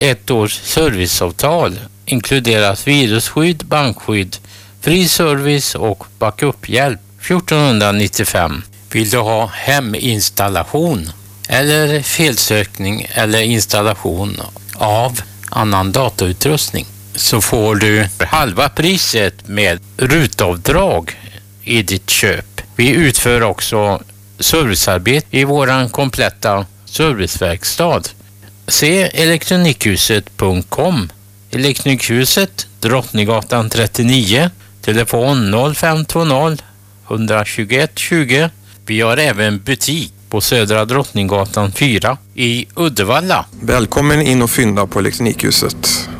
1 års serviceavtal inkluderas virusskydd, bankskydd, fri service och backup-hjälp 1495. Vill du ha heminstallation eller felsökning eller installation av annan datautrustning så får du halva priset med rutavdrag i ditt köp. Vi utför också servicearbete i våran kompletta serviceverkstad. Se elektronikhuset.com. Elektronikhuset, Drottninggatan 39, telefon 0520 121 20. Vi har även butik på Södra Drottninggatan 4 i Uddevalla. Välkommen in och fynda på Elektronikhuset.